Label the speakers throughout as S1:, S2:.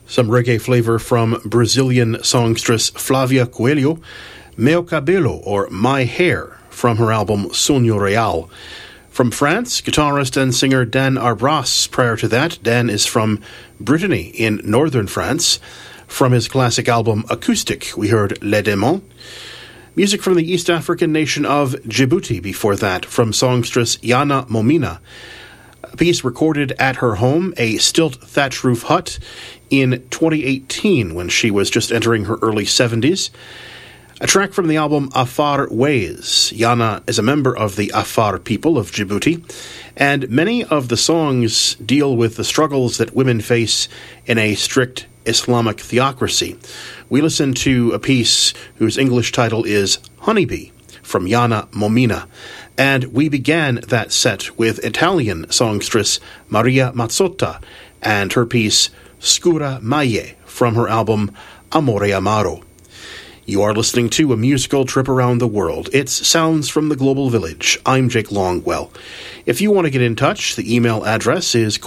S1: Some reggae flavor from Brazilian songstress Flavia Coelho, Meu Cabelo, or My Hair, from her album Sonho Real. From France, guitarist and singer Dan Arbras. Prior to that, Dan is from Brittany in northern France. From his classic album Acoustic, we heard Les Démons. Music from the East African nation of Djibouti before that, from songstress Yana Momina. A piece recorded at her home, a stilt thatch roof hut, in 2018 when she was just entering her early 70s. A track from the album Afar Ways. Yana is a member of the Afar people of Djibouti, and many of the songs deal with the struggles that women face in a strict Islamic theocracy. We listen to a piece whose English title is Honeybee, from Yana Momina, and we began that set with Italian songstress Maria Mazzotta and her piece Scura Maie, from her album Amore Amaro. You are listening to A Musical Trip Around the World. It's Sounds from the Global Village. I'm Jake Longwell. If you want to get in touch, the email address is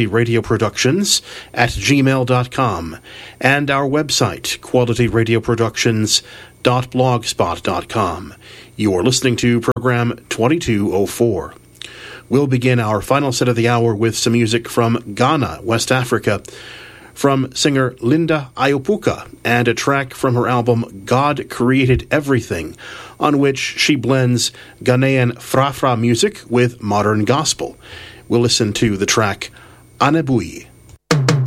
S1: qualityradioproductions@gmail.com, and our website, qualityradioproductions.blogspot.com. You are listening to program 2204. We'll begin our final set of the hour with some music from Ghana, West Africa, from singer Linda Iopuka, and a track from her album God Created Everything, on which she blends Ghanaian Frafra music with modern gospel. We'll listen to the track Anebui.